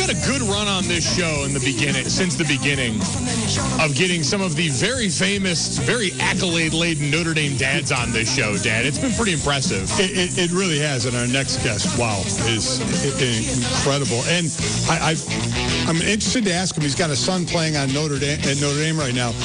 had a good run on this show since the beginning of getting some of the very famous, very accolade-laden Notre Dame dads on this show, Dad. It's been pretty impressive. It really has. And our next guest, wow, is incredible. And I'm interested to ask him. He's got a son playing on Notre Dame right now.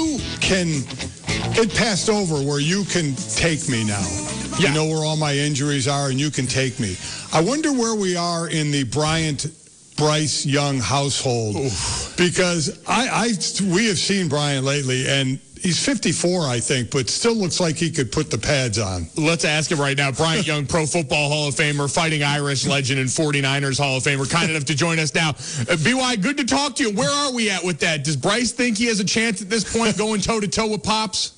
It passed over where you can take me now. Yeah. You know where all my injuries are, and you can take me. I wonder where we are in the Bryce Young household. Oof. Because we have seen Bryant lately, and he's 54, I think, but still looks like he could put the pads on. Let's ask him right now. Bryant Young, Pro Football Hall of Famer, Fighting Irish legend, and 49ers Hall of Famer, kind enough to join us now. BY, good to talk to you. Where are we at with that? Does Bryce think he has a chance at this point going toe-to-toe with Pops?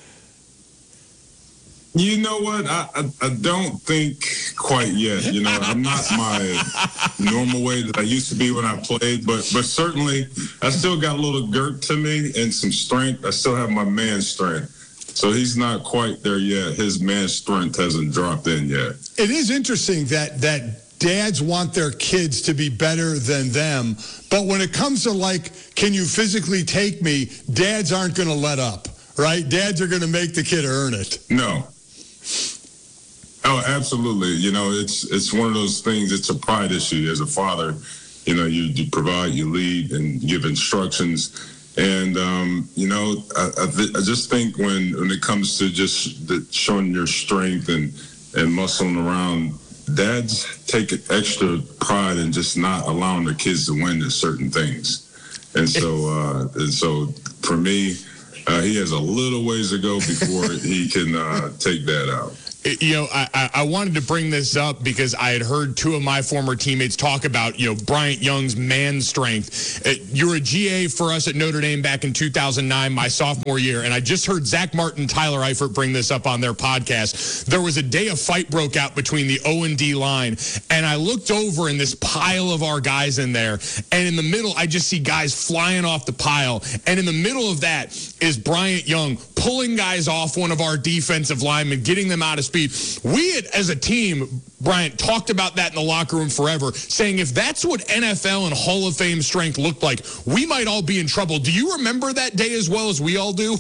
You know what? I don't think quite yet. You know, I'm not my normal way that I used to be when I played, but certainly I still got a little girt to me and some strength. I still have my man strength. So he's not quite there yet. His man strength hasn't dropped in yet. It is interesting that dads want their kids to be better than them, but when it comes to, like, can you physically take me, dads aren't going to let up, right? Dads are going to make the kid earn it. No. Oh, absolutely. You know, it's one of those things. It's a pride issue as a father. You know, you provide, you lead, and give instructions. And, you know, I just think when it comes to just showing your strength and muscling around, dads take extra pride in just not allowing their kids to win at certain things. And so for me, he has a little ways to go before he can take that out. You know, I wanted to bring this up because I had heard two of my former teammates talk about, you know, Bryant Young's man strength. You were a GA for us at Notre Dame back in 2009, my sophomore year, and I just heard Zach Martin, Tyler Eifert bring this up on their podcast. There was a day a fight broke out between the O&D line, and I looked over in this pile of our guys in there, and in the middle, I just see guys flying off the pile, and in the middle of that is Bryant Young pulling guys off one of our defensive linemen, getting them out of speed. We, as a team, Bryant, talked about that in the locker room forever, saying if that's what NFL and Hall of Fame strength looked like, we might all be in trouble. Do you remember that day as well as we all do?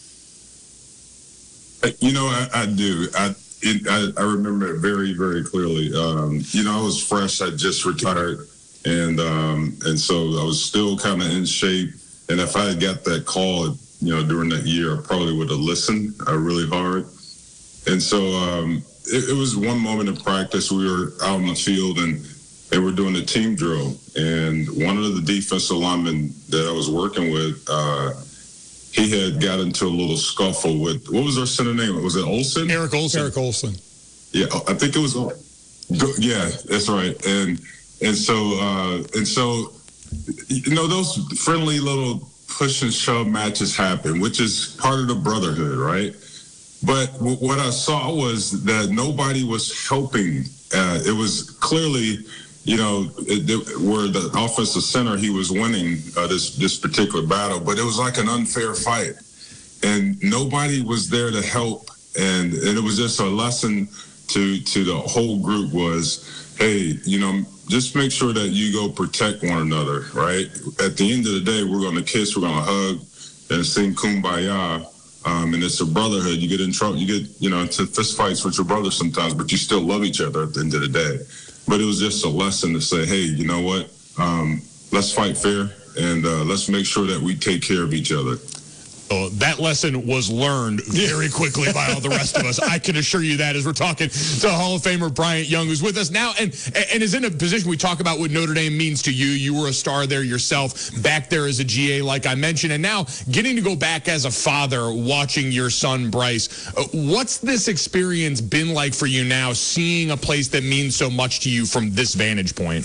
You know, I do. I remember it very, very clearly. You know, I was fresh. I just retired. And so I was still kind of in shape. And if I had got that call, you know, during that year, I probably would have listened really hard. And so it was one moment of practice. We were out in the field and they were doing a team drill. And one of the defensive linemen that I was working with, he had got into a little scuffle with, what was our center name? Was it Olsen? Eric Olsen. Eric Olsen. Yeah, I think it was. Yeah, that's right. And so, you know, those friendly little push and shove matches happen, which is part of the brotherhood, right? But what I saw was that nobody was helping. It was clearly, you know, where the offensive center, he was winning this particular battle, but it was like an unfair fight. And nobody was there to help. And it was just a lesson to the whole group was, hey, you know, just make sure that you go protect one another, right? At the end of the day, we're going to kiss, we're going to hug, and sing Kumbaya. And it's a brotherhood. You get in trouble, you get, you know, into fist fights with your brother sometimes, but you still love each other at the end of the day. But it was just a lesson to say, hey, you know what? Let's fight fair, and let's make sure that we take care of each other. Oh, that lesson was learned very quickly by all the rest of us. I can assure you that as we're talking to Hall of Famer Bryant Young, who's with us now and is in a position we talk about what Notre Dame means to you. You were a star there yourself, back there as a GA, like I mentioned, and now getting to go back as a father, watching your son Bryce. What's this experience been like for you now, seeing a place that means so much to you from this vantage point?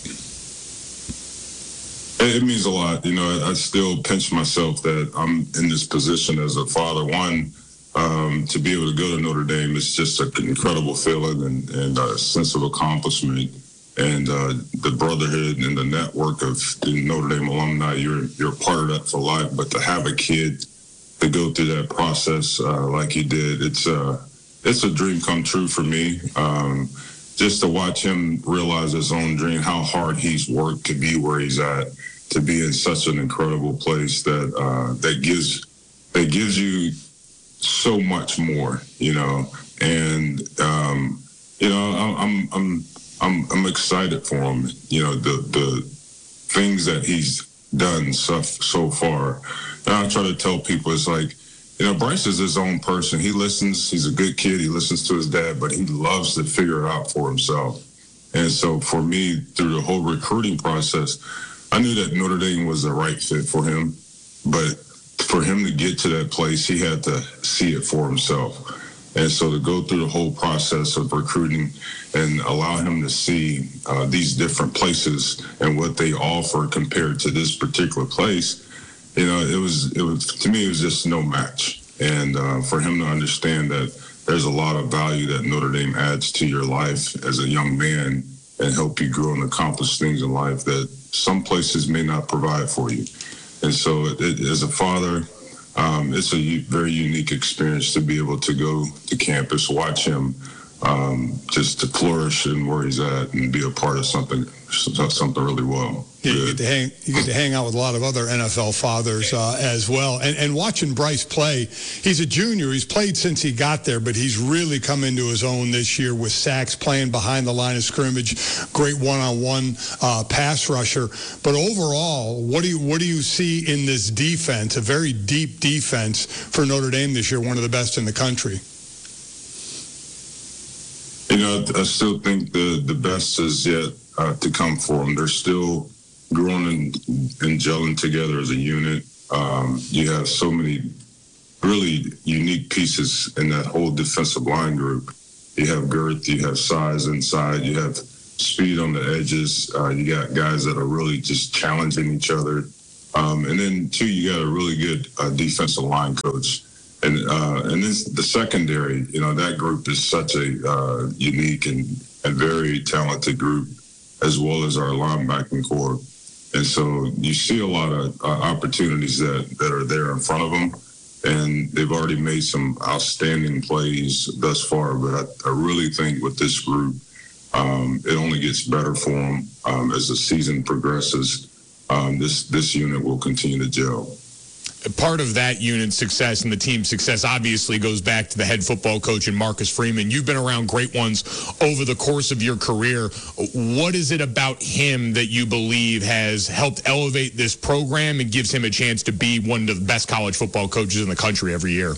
It means a lot. You know, I still pinch myself that I'm in this position as a father. One, to be able to go to Notre Dame is just an incredible feeling and a sense of accomplishment. And the brotherhood and the network of the Notre Dame alumni, you're part of that for life. But to have a kid to go through that process like you did, it's a dream come true for me. just to watch him realize his own dream, how hard he's worked to be where he's at, to be in such an incredible place that gives you so much more, and I'm excited for him. The things that he's done so far. And I try to tell people, it's like, Bryce is his own person. He listens. He's a good kid. He listens to his dad, but he loves to figure it out for himself. And so for me, through the whole recruiting process, I knew that Notre Dame was the right fit for him. But for him to get to that place, he had to see it for himself. And so to go through the whole process of recruiting and allow him to see these different places and what they offer compared to this particular place, it was to me, it was just no match. And for him to understand that there's a lot of value that Notre Dame adds to your life as a young man and help you grow and accomplish things in life that some places may not provide for you. And so as a father, it's a very unique experience to be able to go to campus, watch him just to flourish in where he's at and be a part of something really well. Yeah, you get to hang out with a lot of other NFL fathers as well. And watching Bryce play, he's a junior. He's played since he got there, but he's really come into his own this year with sacks, playing behind the line of scrimmage, great one-on-one pass rusher. But overall, what do you see in this defense, a very deep defense for Notre Dame this year, one of the best in the country? I still think the best is yet to come for them. They're still growing and gelling together as a unit. You have so many really unique pieces in that whole defensive line group. You have girth, you have size inside, you have speed on the edges. You got guys that are really just challenging each other. And then, too, you got a really good defensive line coach. And then the secondary, that group is such a unique and very talented group, as well as our linebacking core. And so you see a lot of opportunities that are there in front of them, and they've already made some outstanding plays thus far. But I really think with this group, it only gets better for them as the season progresses. This unit will continue to gel. Part of that unit's success and the team's success obviously goes back to the head football coach and Marcus Freeman. You've been around great ones over the course of your career. What is it about him that you believe has helped elevate this program and gives him a chance to be one of the best college football coaches in the country every year?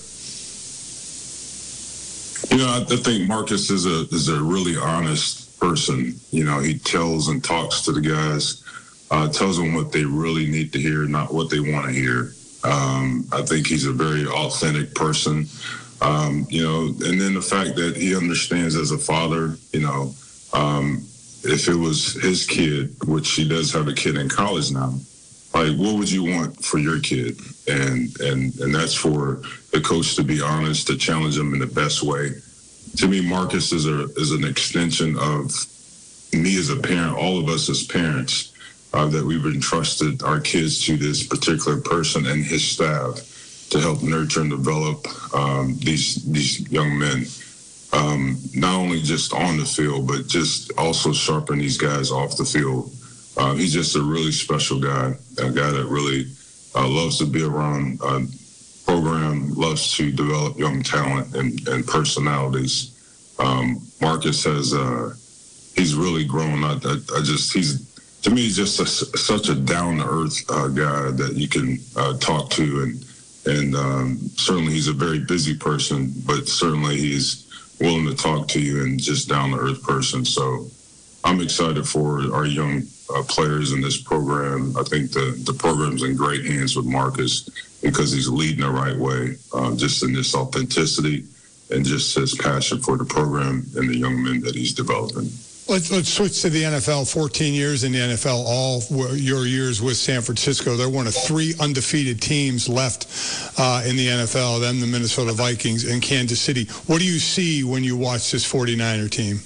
I think Marcus is a really honest person. He tells and talks to the guys, tells them what they really need to hear, not what they want to hear. I think he's a very authentic person, and then the fact that he understands as a father, if it was his kid, which he does have a kid in college now, like, what would you want for your kid? And that's for the coach to be honest, to challenge him in the best way. To me, Marcus is an extension of me as a parent, all of us as parents. That we've entrusted our kids to this particular person and his staff to help nurture and develop these young men, not only just on the field, but just also sharpen these guys off the field. He's just a really special guy, a guy that really loves to be around program, loves to develop young talent and personalities. Marcus he's really grown. To me, he's just such a down-to-earth guy that you can talk to, and certainly he's a very busy person, but certainly he's willing to talk to you and just down-to-earth person. So I'm excited for our young players in this program. I think the program's in great hands with Marcus because he's leading the right way, just in this authenticity and just his passion for the program and the young men that he's developing. Let's switch to the NFL. 14 years in the NFL, all your years with San Francisco. They're one of 3 undefeated teams left in the NFL, them, the Minnesota Vikings, and Kansas City. What do you see when you watch this 49er team?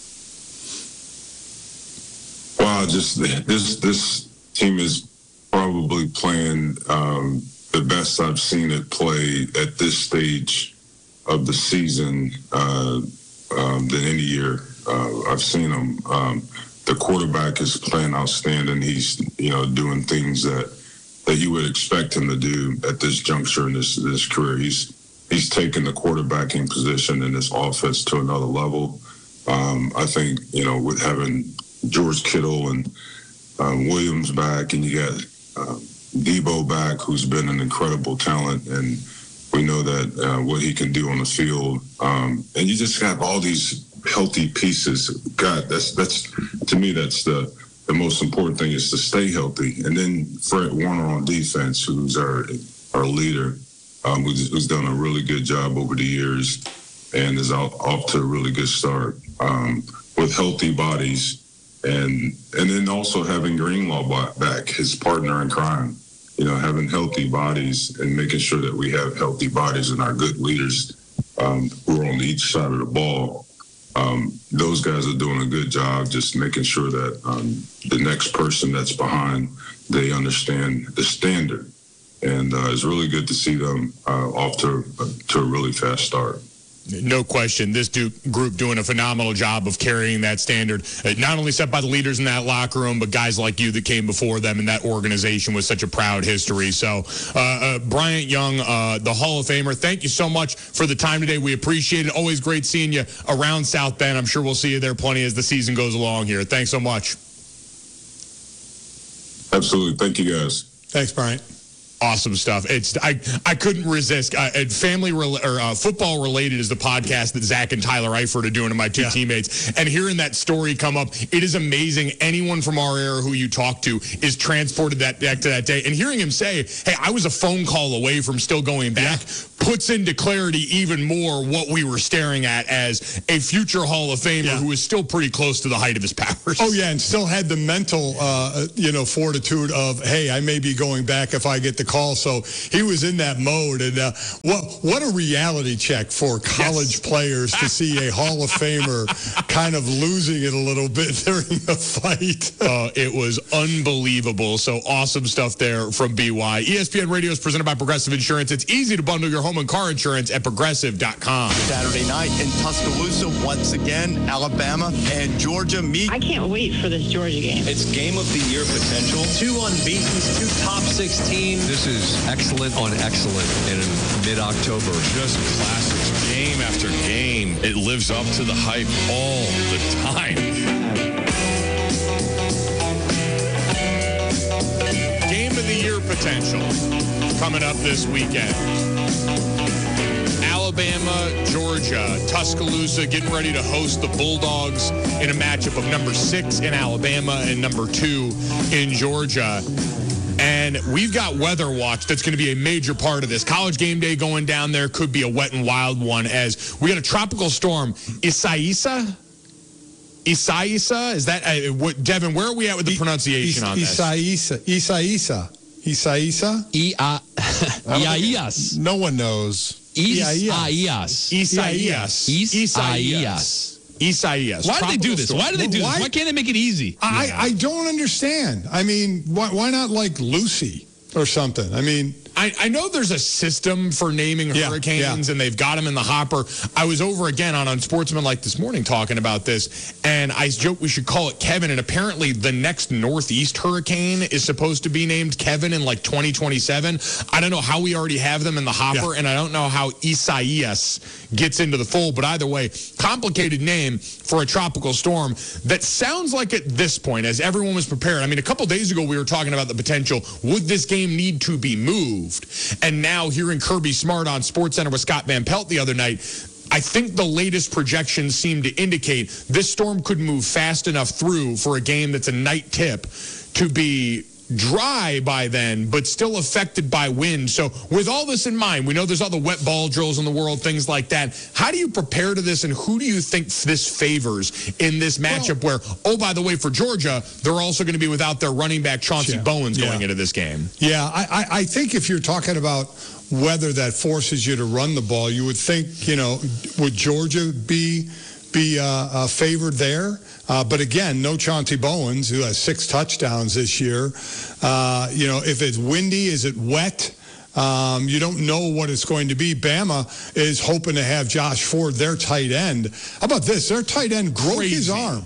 Wow, just this team is probably playing the best I've seen it play at this stage of the season than any year I've seen him. The quarterback is playing outstanding. He's doing things that you would expect him to do at this juncture in his career. He's taken the quarterbacking position in this offense to another level. I think with having George Kittle and Williams back, and you got Debo back, who's been an incredible talent, and we know that what he can do on the field. And you just have all these healthy pieces. God, that's to me, that's the most important thing, is to stay healthy. And then Fred Warner on defense, who's our leader, who's done a really good job over the years and is off to a really good start with healthy bodies. And then also having Greenlaw back, his partner in crime, having healthy bodies and making sure that we have healthy bodies and our good leaders who are on each side of the ball. Those guys are doing a good job just making sure that the next person that's behind, they understand the standard. And it's really good to see them off to a really fast start. No question. This group doing a phenomenal job of carrying that standard, not only set by the leaders in that locker room, but guys like you that came before them in that organization with such a proud history. So, Bryant Young, the Hall of Famer, thank you so much for the time today. We appreciate it. Always great seeing you around South Bend. I'm sure we'll see you there plenty as the season goes along here. Thanks so much. Absolutely. Thank you, guys. Thanks, Bryant. Awesome stuff. I couldn't resist. Football Related is the podcast that Zach and Tyler Eifert are doing to my two teammates. And hearing that story come up, it is amazing. Anyone from our era who you talk to is transported back to that day. And hearing him say, hey, I was a phone call away from still going back, puts into clarity even more what we were staring at as a future Hall of Famer who is still pretty close to the height of his powers. Oh, yeah, and still had the mental, fortitude of, hey, I may be going back if I get the call. So he was in that mode. And what a reality check for college players to see a Hall of Famer kind of losing it a little bit during the fight. It was unbelievable. So awesome stuff there from BY. ESPN Radio is presented by Progressive Insurance. It's easy to bundle your home and car insurance at Progressive.com. Saturday night in Tuscaloosa, once again, Alabama and Georgia meet. I can't wait for this Georgia game. It's game of the year potential. 2 unbeatens, 2 top 6 teams. This is excellent on excellent in mid-October. Just classics, game after game. It lives up to the hype all the time. Game of the year potential coming up this weekend. Alabama, Georgia, Tuscaloosa getting ready to host the Bulldogs in a matchup of number 6 in Alabama and number 2 in Georgia. And we've got Weather Watch that's going to be a major part of this. College game day going down there could be a wet and wild one, as we got a tropical storm. Isaiasa? Is that what, Devin, where are we at with the pronunciation on this? Isaiasa. Isaias. No one knows. Isaias. Isaias. Why do they do this? Why do they do this? Why can't they make it easy? I don't understand. I mean, why not like Lucy or something? I mean, I know there's a system for naming hurricanes, and they've got them in the hopper. I was over again on Unsportsmanlike this morning talking about this, and I joked we should call it Kevin, and apparently the next northeast hurricane is supposed to be named Kevin in like 2027. I don't know how we already have them in the hopper, and I don't know how Isaias gets into the fold, but either way, complicated name for a tropical storm that sounds like at this point, as everyone was prepared. I mean, a couple days ago we were talking about the potential, would this game need to be moved? And now hearing Kirby Smart on SportsCenter with Scott Van Pelt the other night, I think the latest projections seem to indicate this storm could move fast enough through for a game that's a night tip to be dry by then, but still affected by wind. So with all this in mind, we know there's all the wet ball drills in the world, things like that. How do you prepare to this, and who do you think this favors in this matchup where, oh, by the way, for Georgia, they're also going to be without their running back Chauncey Bowens going into this game? Yeah, I think if you're talking about weather that forces you to run the ball, you would think, would Georgia be favored there? But again, no Chauncey Bowens, who has 6 touchdowns this year. If it's windy, is it wet? You don't know what it's going to be. Bama is hoping to have Josh Ford, their tight end. How about this? Their tight end broke his arm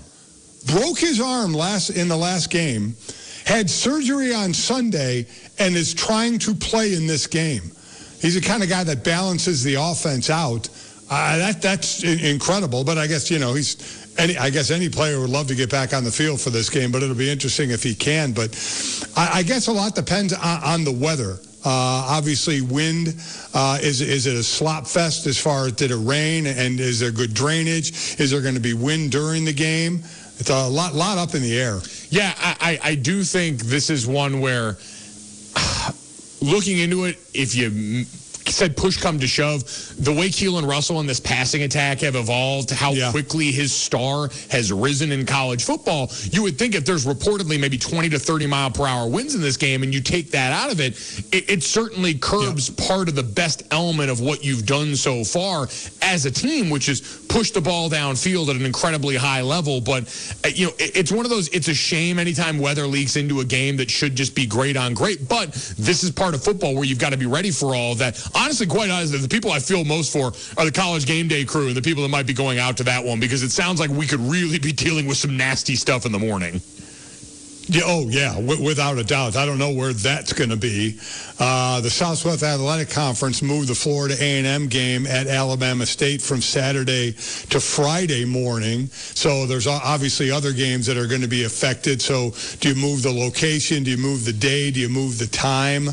in the last game, had surgery on Sunday, and is trying to play in this game. He's the kind of guy that balances the offense out. That's incredible. But I guess, I guess any player would love to get back on the field for this game, but it'll be interesting if he can. But I guess a lot depends on the weather. Obviously, wind. Is it a slop fest as far as did it rain, and is there good drainage? Is there going to be wind during the game? It's a lot up in the air. Yeah, I do think this is one where, looking into it, if you said push come to shove, the way Keelan Russell and this passing attack have evolved, how quickly his star has risen in college football, you would think if there's reportedly maybe 20 to 30 mile per hour winds in this game and you take that out of it, it certainly curbs part of the best element of what you've done so far as a team, which is push the ball downfield at an incredibly high level. But, it's one of those, it's a shame anytime weather leaks into a game that should just be great on great. But this is part of football where you've got to be ready for all of that. Honestly, quite honestly, the people I feel most for are the College Game Day crew and the people that might be going out to that one, because it sounds like we could really be dealing with some nasty stuff in the morning. Yeah, without a doubt. I don't know where that's going to be. The Southwest Athletic Conference moved the Florida A&M game at Alabama State from Saturday to Friday morning. So there's obviously other games that are going to be affected. So do you move the location? Do you move the day? Do you move the time?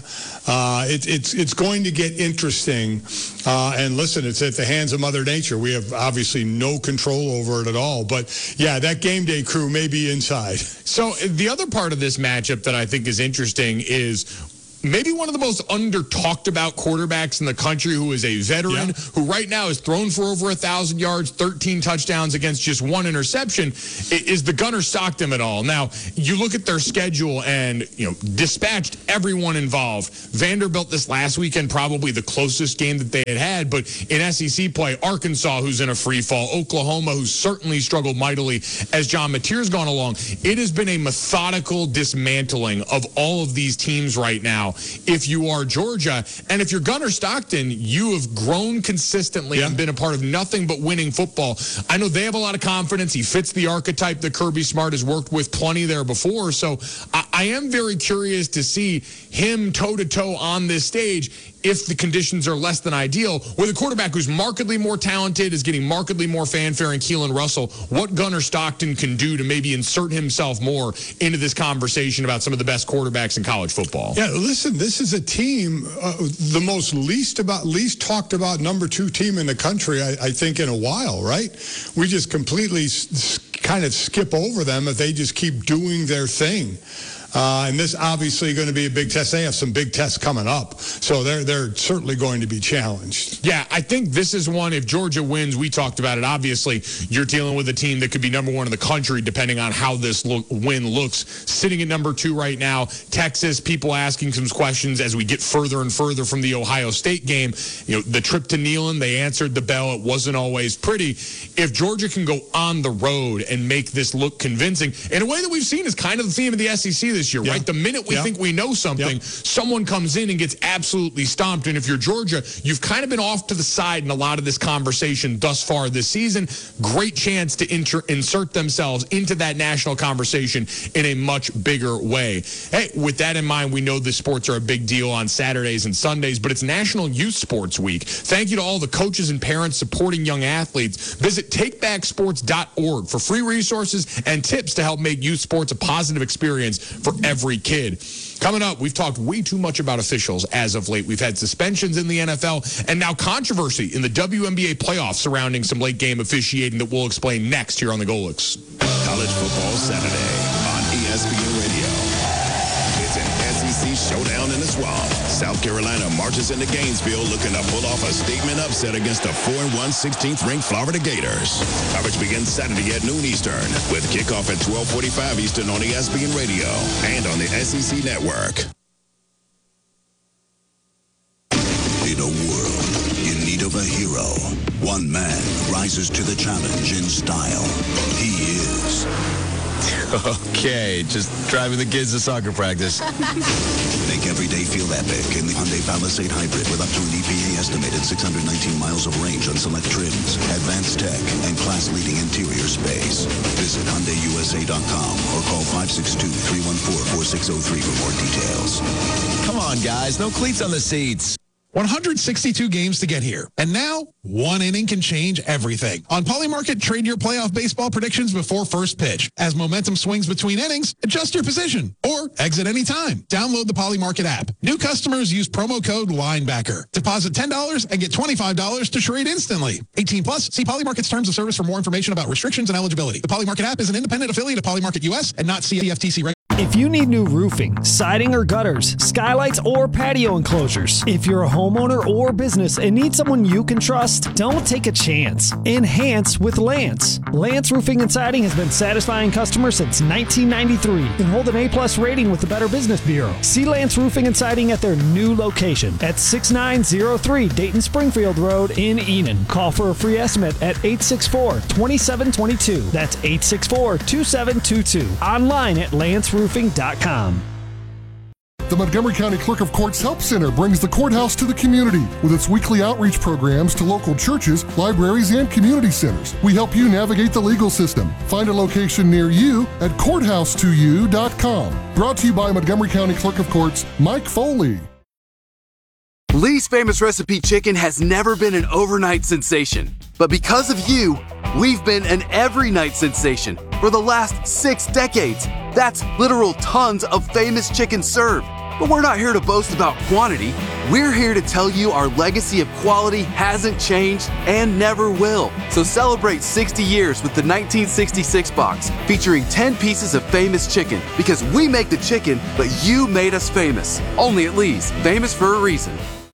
It's going to get interesting. And listen, it's at the hands of Mother Nature. We have obviously no control over it at all. But, yeah, that game day crew may be inside. So the other part of this matchup that I think is interesting is maybe one of the most under-talked about quarterbacks in the country, who is a veteran, who right now is thrown for over 1,000 yards, 13 touchdowns against just one interception, is the Gunnar Stockton at all. Now, you look at their schedule and, dispatched everyone involved. Vanderbilt this last weekend, probably the closest game that they had, but in SEC play, Arkansas, who's in a free fall, Oklahoma, who's certainly struggled mightily as John Mateer's gone along. It has been a methodical dismantling of all of these teams right now. If you are Georgia, and if you're Gunnar Stockton, you have grown consistently and been a part of nothing but winning football. I know they have a lot of confidence. He fits the archetype that Kirby Smart has worked with plenty there before. So I am very curious to see him toe-to-toe on this stage if the conditions are less than ideal, with a quarterback who's markedly more talented, is getting markedly more fanfare in Keelan Russell, what Gunnar Stockton can do to maybe insert himself more into this conversation about some of the best quarterbacks in college football. Yeah, listen, this is a team, the most least talked about number 2 team in the country, I think, in a while, right? We just completely kind of skip over them if they just keep doing their thing. And this obviously going to be a big test. They have some big tests coming up, so they're certainly going to be challenged. Yeah, I think this is one, if Georgia wins, we talked about it, obviously, you're dealing with a team that could be number 1 in the country, depending on how this win looks. Sitting at number 2 right now, Texas, people asking some questions as we get further and further from the Ohio State game. The trip to Neyland, they answered the bell. It wasn't always pretty. If Georgia can go on the road and make this look convincing, in a way that we've seen is kind of the theme of the SEC this year, right? The minute we think we know something, someone comes in and gets absolutely stomped. And if you're Georgia, you've kind of been off to the side in a lot of this conversation thus far this season. Great chance to insert themselves into that national conversation in a much bigger way. Hey, with that in mind, we know the sports are a big deal on Saturdays and Sundays, but it's National Youth Sports Week. Thank you to all the coaches and parents supporting young athletes. Visit takebacksports.org for free resources and tips to help make youth sports a positive experience for every kid. Coming up, we've talked way too much about officials as of late. We've had suspensions in the NFL and now controversy in the WNBA playoffs surrounding some late game officiating that we'll explain next here on the Golix. College Football Saturday on ESPN Radio. It's an SEC showdown in the swamp. South Carolina marches into Gainesville looking to pull off a statement upset against the 4-1 16th-ranked Florida Gators. Coverage begins Saturday at noon Eastern with kickoff at 12:45 Eastern on ESPN Radio and on the SEC Network. In a world in need of a hero, one man rises to the challenge in style. He is Okay, just driving the kids to soccer practice. Make every day feel epic in the Hyundai Palisade Hybrid with up to an EPA-estimated 619 miles of range on select trims, advanced tech, and class-leading interior space. Visit HyundaiUSA.com or call 562-314-4603 for more details. Come on, guys. No cleats on the seats. 162 games to get here. And now, one inning can change everything. On Polymarket, trade your playoff baseball predictions before first pitch. As momentum swings between innings, adjust your position or exit anytime. Download the Polymarket app. New customers use promo code LINEBACKER. Deposit $10 and get $25 to trade instantly. 18 plus, see Polymarket's terms of service for more information about restrictions and eligibility. The Polymarket app is an independent affiliate of Polymarket US and not CFTC regulated. If you need new roofing, siding or gutters, skylights or patio enclosures, if you're a homeowner or business and need someone you can trust, don't take a chance. Enhance with Lance. Lance Roofing and Siding has been satisfying customers since 1993 and hold an A+ rating with the Better Business Bureau. See Lance Roofing and Siding at their new location at 6903 Dayton Springfield Road in Enon. Call for a free estimate at 864-2722. That's 864-2722. Online at lanceroofing.com. The Montgomery County Clerk of Courts Help Center brings the courthouse to the community with its weekly outreach programs to local churches, libraries, and community centers. We help you navigate the legal system. Find a location near you at courthouse2u.com. Brought to you by Montgomery County Clerk of Courts, Mike Foley. Lee's Famous Recipe Chicken has never been an overnight sensation. But because of you, we've been an every night sensation for the last 6 decades. That's literal tons of famous chicken served. But we're not here to boast about quantity. We're here to tell you our legacy of quality hasn't changed and never will. So celebrate 60 years with the 1966 box, featuring 10 pieces of famous chicken. Because we make the chicken, but you made us famous. Only at Lee's, famous for a reason.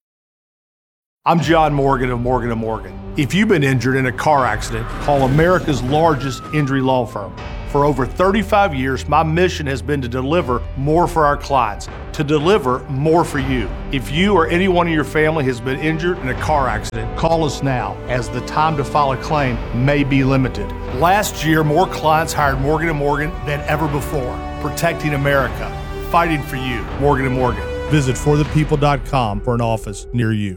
I'm John Morgan of Morgan & Morgan. If you've been injured in a car accident, call America's largest injury law firm. For over 35 years, my mission has been to deliver more for our clients, to deliver more for you. If you or anyone in your family has been injured in a car accident, call us now, as the time to file a claim may be limited. Last year, more clients hired Morgan & Morgan than ever before, protecting America, fighting for you. Morgan & Morgan. Visit forthepeople.com for an office near you.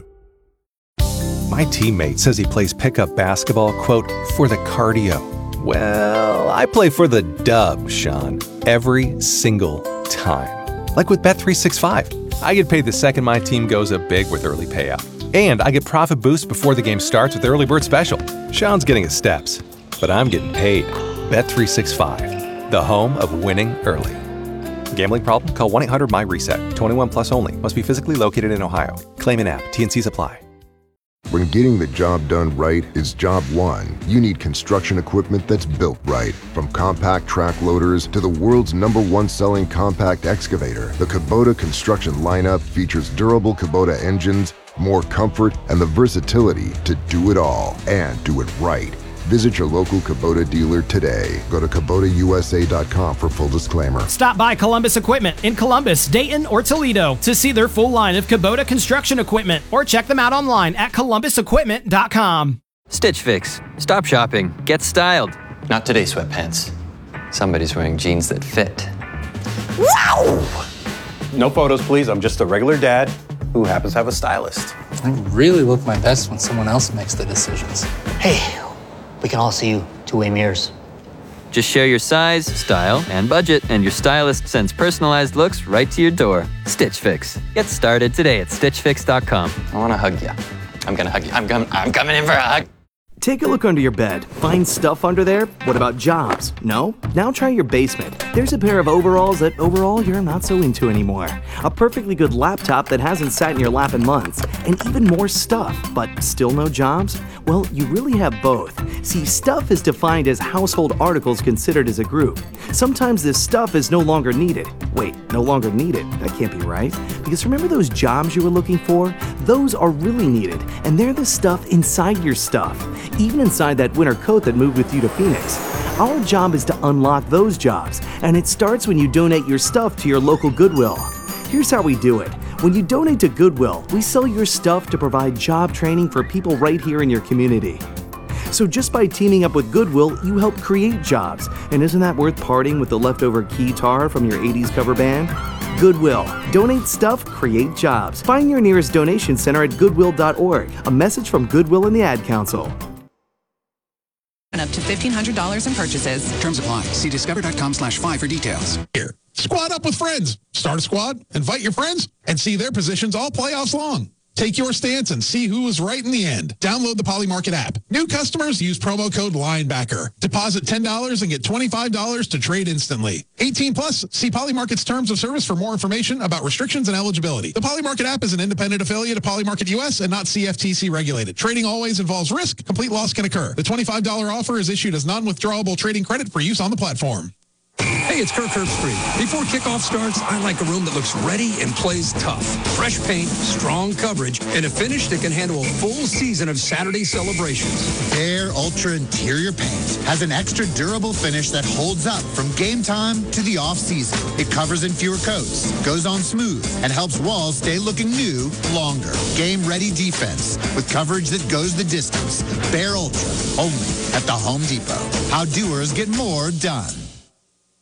My teammate says he plays pickup basketball, quote, for the cardio. Well, I play for the dub, Sean, every single time. Like with Bet365. I get paid the second my team goes up big with early payout. And I get profit boosts before the game starts with Early Bird Special. Sean's getting his steps, but I'm getting paid. Bet365, the home of winning early. Gambling problem? Call 1-800-MY-RESET. 21 plus only. Must be physically located in Ohio. Claim in app. T&Cs apply. When getting the job done right is job one, you need construction equipment that's built right. From compact track loaders to the world's #1 selling compact excavator, the Kubota construction lineup features durable Kubota engines, more comfort, and the versatility to do it all and do it right. Visit your local Kubota dealer today. Go to KubotaUSA.com for full disclaimer. Stop by Columbus Equipment in Columbus, Dayton, or Toledo to see their full line of Kubota construction equipment, or check them out online at columbusequipment.com. Stitch Fix. Stop shopping. Get styled. Not today, sweatpants. Somebody's wearing jeans that fit. Wow! No photos, please. I'm just a regular dad who happens to have a stylist. I really look my best when someone else makes the decisions. Hey, we can all see you two-way mirrors. Just share your size, style, and budget, and your stylist sends personalized looks right to your door. Stitch Fix. Get started today at StitchFix.com. I want to hug you. I'm going to hug you. I'm coming in for a hug. Take a look under your bed. Find stuff under there? What about jobs? No? Now try your basement. There's a pair of overalls that overall you're not so into anymore. A perfectly good laptop that hasn't sat in your lap in months. And even more stuff, but still no jobs? Well, you really have both. See, stuff is defined as household articles considered as a group. Sometimes this stuff is no longer needed. Wait, no longer needed? That can't be right. Because remember those jobs you were looking for? Those are really needed, and they're the stuff inside your stuff. Even inside that winter coat that moved with you to Phoenix. Our job is to unlock those jobs, and it starts when you donate your stuff to your local Goodwill. Here's how we do it. When you donate to Goodwill, we sell your stuff to provide job training for people right here in your community. So just by teaming up with Goodwill, you help create jobs. And isn't that worth parting with the leftover keytar from your 80s cover band? Goodwill. Donate stuff, create jobs. Find your nearest donation center at goodwill.org. A message from Goodwill and the Ad Council. And up to $1,500 in purchases. Terms apply. See discover.com/5 for details. Here, squad up with friends. Start a squad, invite your friends, and see their positions all playoffs long. Take your stance and see who was right in the end. Download the Polymarket app. New customers use promo code LINEBACKER. Deposit $10 and get $25 to trade instantly. 18 plus. See Polymarket's terms of service for more information about restrictions and eligibility. The Polymarket app is an independent affiliate of Polymarket US and not CFTC regulated. Trading always involves risk. Complete loss can occur. The $25 offer is issued as non-withdrawable trading credit for use on the platform. Hey, it's Kirk Herbstreit. Before kickoff starts, I like a room that looks ready and plays tough. Fresh paint, strong coverage, and a finish that can handle a full season of Saturday celebrations. Behr Ultra Interior Paint has an extra durable finish that holds up from game time to the off-season. It covers in fewer coats, goes on smooth, and helps walls stay looking new longer. Game-ready defense with coverage that goes the distance. Behr Ultra, only at the Home Depot. How doers get more done.